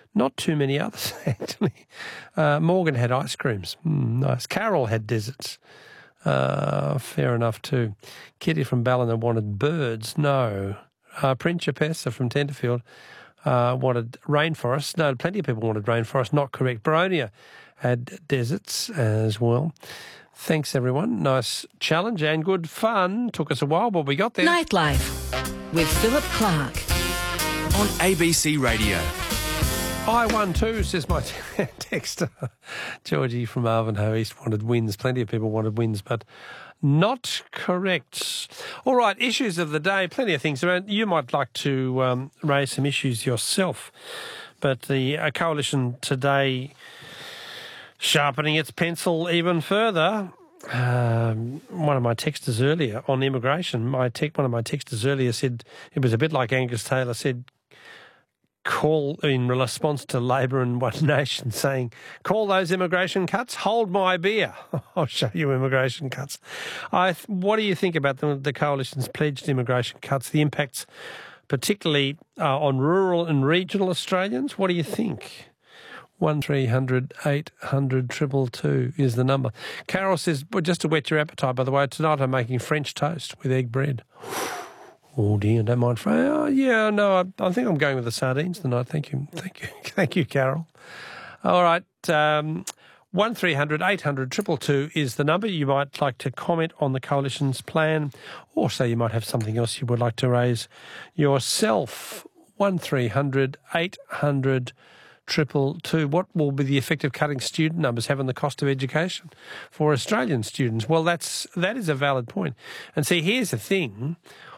Not too many others, actually. Morgan had ice creams. Nice. Carol had deserts. Fair enough too. Kitty from Ballina wanted birds. No. Principessa from Tenterfield wanted rainforest. No, plenty of people wanted rainforest. Not correct. Baronia had deserts as well. Thanks, everyone. Nice challenge and good fun. Took us a while, but we got there. Nightlife with Philip Clark on ABC Radio. I won too, says my texter. Georgie from Ivanhoe East wanted wins. Plenty of people wanted wins, but not correct. All right, issues of the day. Plenty of things around. You might like to raise some issues yourself, but the Coalition today sharpening its pencil even further. One of my texters earlier on immigration, one of my texters earlier said, it was a bit like Angus Taylor said, call in response to Labor and One Nation saying, call those immigration cuts, hold my beer. I'll show you immigration cuts. What do you think about the Coalition's pledged immigration cuts, the impacts particularly on rural and regional Australians? What do you think? 1300 800 222 is the number. Carol says, well, just to whet your appetite, by the way, tonight I'm making French toast with egg bread. Oh dear, don't mind. I think I'm going with the sardines tonight. Thank you, Carol. All right, 1300 800 222 is the number. You might like to comment on the Coalition's plan, or say you might have something else you would like to raise yourself. 1300 800 222. What will be the effect of cutting student numbers have on the cost of education for Australian students? Well, that is a valid point. And see, here's the thing.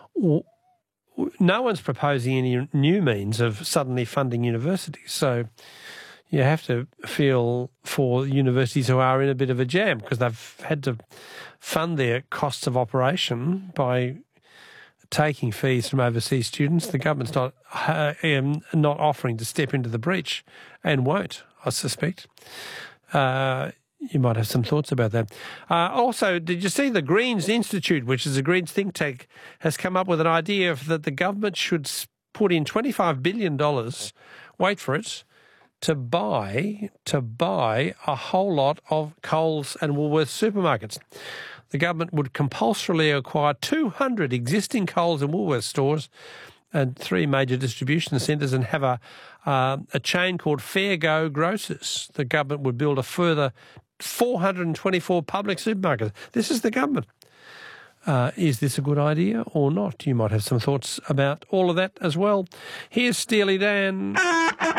No one's proposing any new means of suddenly funding universities. So you have to feel for universities who are in a bit of a jam because they've had to fund their costs of operation by taking fees from overseas students. The government's not offering to step into the breach and won't, I suspect. You might have some thoughts about that. Also, did you see the Greens Institute, which is a Greens think tank, has come up with an idea that the government should put in $25 billion, wait for it, to buy a whole lot of Coles and Woolworths supermarkets. The government would compulsorily acquire 200 existing Coles and Woolworths stores and 3 major distribution centres and have a chain called Fair Go Grocers. The government would build a further 424 public supermarkets. This is the government. Is this a good idea or not? You might have some thoughts about all of that as well. Here's Steely Dan.